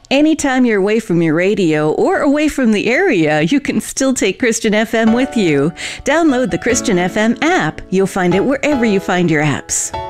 Anytime you're away from your radio or away from the area, you can still take Christian FM with you. Download the Christian FM app. You'll find it wherever you find your apps.